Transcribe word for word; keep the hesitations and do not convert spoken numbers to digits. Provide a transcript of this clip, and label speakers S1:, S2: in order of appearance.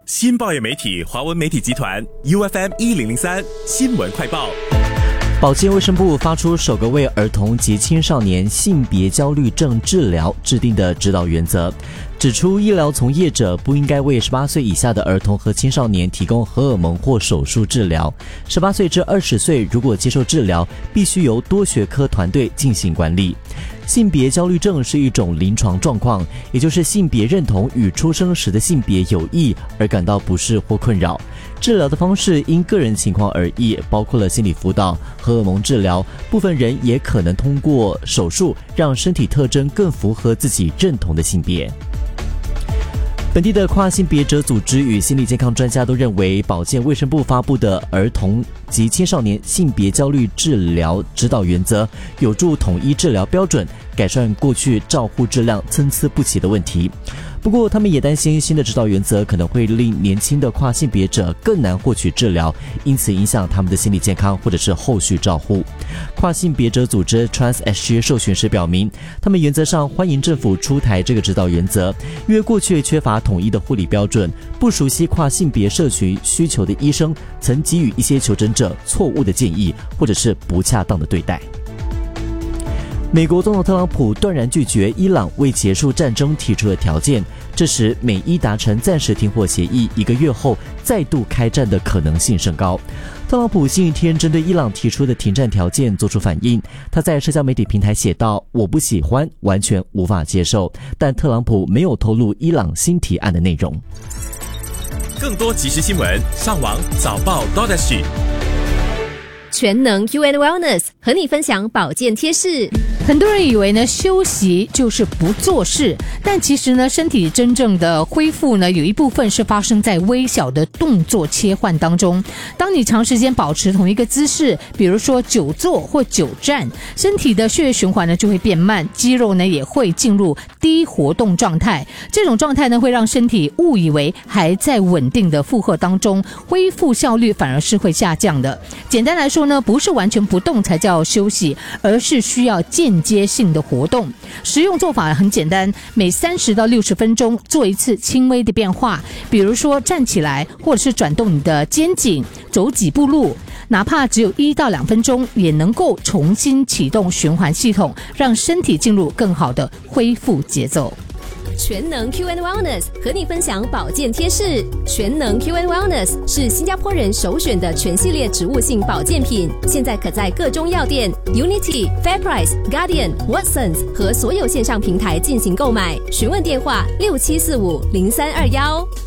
S1: 新报业媒体华文媒体集团 U F M 一零零三新闻快报。
S2: 保健卫生部发出首个为儿童及青少年性别焦虑症治疗制定的指导原则，指出医疗从业者不应该为十八岁以下的儿童和青少年提供荷尔蒙或手术治疗。十八岁至二十岁如果接受治疗，必须由多学科团队进行管理。性别焦虑症是一种临床状况，也就是性别认同与出生时的性别有异而感到不适或困扰。治疗的方式因个人情况而异，包括了心理辅导、荷尔蒙治疗，部分人也可能通过手术让身体特征更符合自己认同的性别。本地的跨性别者组织与心理健康专家都认为，保健卫生部发布的儿童及青少年性别焦虑治疗指导原则有助统一治疗标准，改善过去照护质量参差不齐的问题。不过他们也担心新的指导原则可能会令年轻的跨性别者更难获取治疗，因此影响他们的心理健康或者是后续照护。跨性别者组织 Trans S G 受询时表明，他们原则上欢迎政府出台这个指导原则，因为过去缺乏统一的护理标准，不熟悉跨性别社群需求的医生曾给予一些求诊者错误的建议，或者是不恰当的对待。美国总统特朗普断然拒绝伊朗为结束战争提出的条件，这时美伊达成暂时停火协议，一个月后再度开战的可能性甚高。特朗普星期天针对伊朗提出的停战条件做出反应，他在社交媒体平台写道：我不喜欢，完全无法接受，但特朗普没有透露伊朗新提案的内容。
S1: 更多即时新闻，上网早报 .sg。
S3: 全能 Q and Wellness 和你分享保健贴士。
S4: 很多人以为呢休息就是不做事，但其实呢身体真正的恢复呢有一部分是发生在微小的动作切换当中。当你长时间保持同一个姿势，比如说久坐或久站，身体的血液循环呢就会变慢，肌肉呢也会进入低活动状态。这种状态呢会让身体误以为还在稳定的负荷当中，恢复效率反而是会下降的。简单来说呢，不是完全不动才叫休息，而是需要间接性的活动。实用做法很简单，每三十到六十分钟做一次轻微的变化，比如说站起来，或者是转动你的肩颈，走几步路，哪怕只有一到两分钟，也能够重新启动循环系统，让身体进入更好的恢复节奏。
S3: 全能 Q and Wellness 和你分享保健贴士。全能 Q and Wellness 是新加坡人首选的全系列植物性保健品，现在可在各中药店 Unity、FairPrice、Guardian、Watsons 和所有线上平台进行购买。询问电话六七四五零三二幺。